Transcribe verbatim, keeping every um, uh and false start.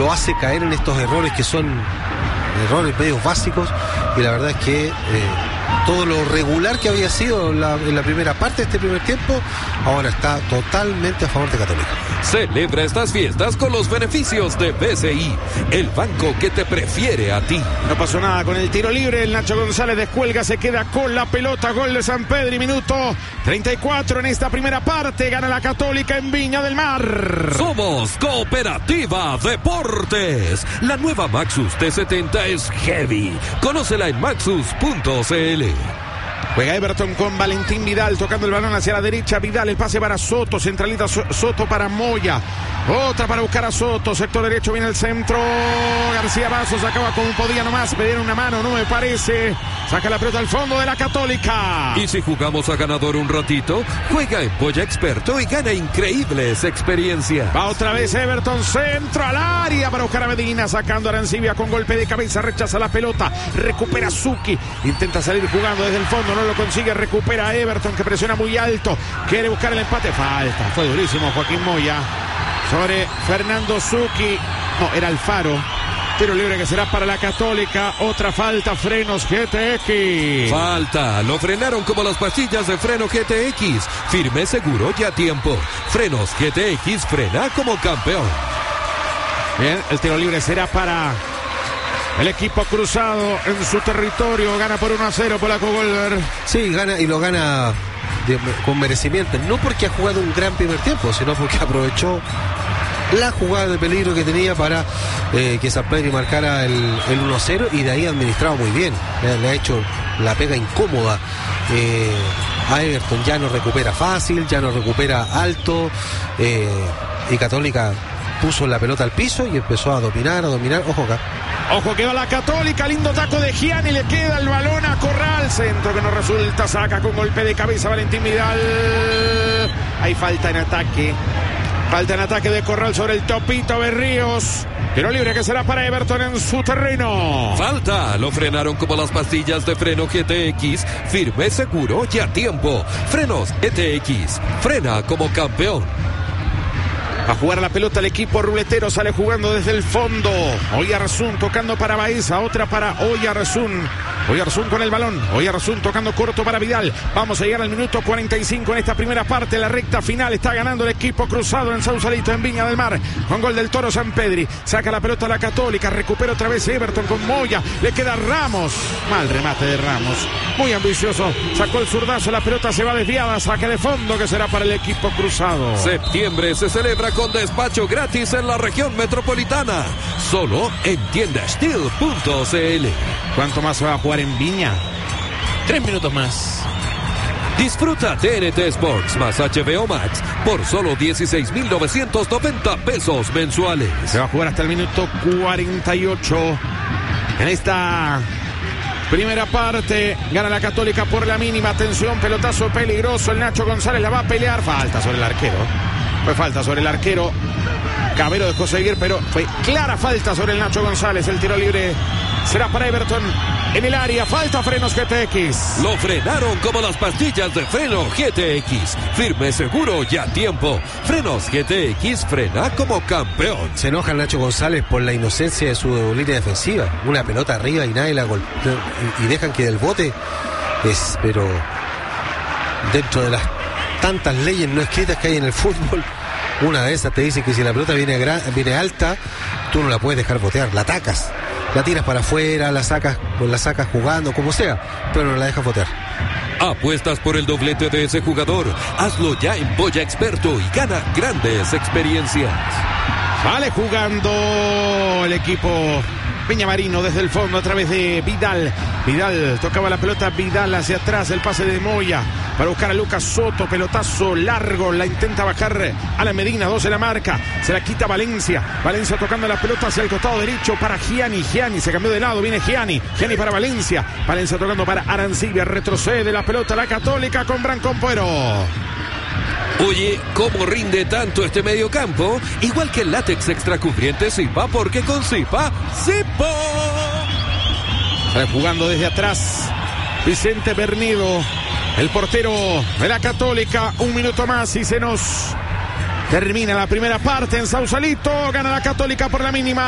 lo hace caer en estos errores que son errores medios básicos, y la verdad es que eh, todo lo regular que había sido la, en la primera parte de este primer tiempo, ahora está totalmente a favor de Católica. Celebra estas fiestas con los beneficios de B C I, el banco que te prefiere a ti. No pasó nada con el tiro libre. El Nacho González descuelga, se queda con la pelota. Gol de San Pedro, minuto treinta y cuatro en esta primera parte. Gana la Católica en Viña del Mar. Somos Cooperativa Deportes. La nueva Maxus T setenta es heavy. Conócela en maxus punto c l. Juega Everton con Valentín Vidal, tocando el balón hacia la derecha. Vidal, el pase para Soto, centralita Soto para Moya. Otra para buscar a Soto, sector derecho, viene el centro. García Vaso sacaba como podía nomás. Pedir una mano, no me parece. Saca la pelota al fondo de la Católica. Y si jugamos a ganador un ratito, juega en Polla Experto y gana increíbles experiencias. Va otra vez Everton, centro al área para buscar a Medina, sacando a Arancibia con golpe de cabeza, rechaza la pelota, recupera Zucchi, intenta salir jugando desde el fondo, no lo consigue, recupera a Everton que presiona muy alto, quiere buscar el empate, falta, fue durísimo Joaquín Moya sobre Fernando Zucchi, no, era Alfaro. Tiro libre que será para la Católica. Otra falta, Frenos G T X. Falta, lo frenaron como las pastillas de freno G T X. Firme, seguro y a tiempo. Frenos G T X, frena como campeón. Bien, el tiro libre será para el equipo cruzado en su territorio. Gana por uno a cero Polaco Golver. Sí, gana y lo gana de, con merecimiento. No porque ha jugado un gran primer tiempo, sino porque aprovechó la jugada de peligro que tenía para eh, que San Pedro marcara el, el uno a cero, y de ahí ha administrado muy bien. Le, le ha hecho la pega incómoda eh, a Everton. Ya no recupera fácil, ya no recupera alto, eh, y Católica puso la pelota al piso y empezó a dominar, a dominar. Ojo acá. Ojo que va la Católica, lindo taco de Gianni, le queda el balón a Corral, centro que no resulta, saca con golpe de cabeza Valentín Vidal. Hay falta en ataque. Falta en ataque de Corral sobre el Topito Berríos. Tiro libre que será para Everton en su terreno. Falta, lo frenaron como las pastillas de freno G T X. Firme, seguro y a tiempo. Frenos G T X, frena como campeón. A jugar la pelota el equipo ruletero, sale jugando desde el fondo. Oyarzún tocando para Baeza, otra para Oyarzún. Oyarzún con el balón, Oyarzún tocando corto para Vidal. Vamos a llegar al minuto cuarenta y cinco en esta primera parte, la recta final. Está ganando el equipo cruzado en Sausalito, en Viña del Mar, con gol del Toro San Pedri. Saca la pelota a la Católica, recupera otra vez Everton con Moya. Le queda Ramos, mal remate de Ramos, muy ambicioso. Sacó el zurdazo, la pelota se va desviada, saque de fondo que será para el equipo cruzado. Septiembre se celebra con despacho gratis en la región metropolitana, solo en tienda steel punto c l. ¿Cuánto más se va a jugar en Viña? Tres minutos más. Disfruta T N T Sports más H B O Max por solo dieciséis mil novecientos noventa pesos mensuales. Se va a jugar hasta el minuto cuarenta y ocho en esta primera parte. Gana la Católica por la mínima. Atención, pelotazo peligroso. El Nacho González la va a pelear. Falta sobre el arquero. Fue falta sobre el arquero. Cabero dejó seguir, pero fue clara falta sobre el Nacho González. El tiro libre será para Everton en el área. Falta Frenos G T X. Lo frenaron como las pastillas de freno G T X. Firme, seguro y a tiempo. Frenos G T X, frena como campeón. Se enoja el Nacho González por la inocencia de su línea defensiva. Una pelota arriba y nadie la golpea, y, y dejan que del bote es, pero dentro de las tantas leyes no escritas que hay en el fútbol, una de esas te dice que si la pelota viene, gra- viene alta, tú no la puedes dejar botear, la atacas, la tiras para afuera, la sacas, la sacas jugando, como sea, pero no la dejas botear. ¿Apuestas por el doblete de ese jugador? Hazlo ya en Polla Experto y gana grandes experiencias. Sale jugando el equipo Peñamarino desde el fondo a través de Vidal. Vidal tocaba la pelota, Vidal hacia atrás, el pase de Moya para buscar a Lucas Soto, pelotazo largo, la intenta bajar a la Medina, dos en la marca, se la quita Valencia, Valencia tocando la pelota hacia el costado derecho para Gianni, Gianni se cambió de lado, viene Gianni, Gianni para Valencia, Valencia tocando para Arancibia, retrocede la pelota la Católica con Brancompuero. Oye, ¿cómo rinde tanto este mediocampo? Igual que el látex extracubriente Zipa, porque con Zipa, ¡Zipa! Sale jugando desde atrás Vicente Bernido, el portero de la Católica. Un minuto más y se nos termina la primera parte en Sausalito. Gana la Católica por la mínima.